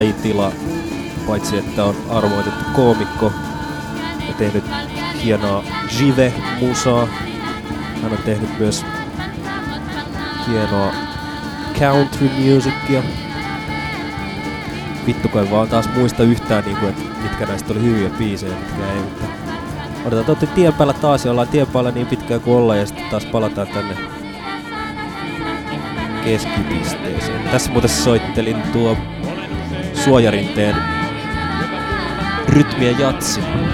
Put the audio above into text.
Tila, paitsi että on arvoitettu koomikko ja tehnyt hienoa jive-musaa. Hän on tehnyt myös hienoa country musicia. Vittu kai vaan taas muista yhtään, niin kuin, että mitkä näistä oli hyviä biisejä, mitkä ei. Mutta odotetaan, te olette tien päällä taas ja ollaan tien päällä niin pitkään kuin ollaan ja sitten taas palataan tänne keskipisteeseen. Tässä muuten soittelin tuo Suojarinteen Rytmi ja Jatsi.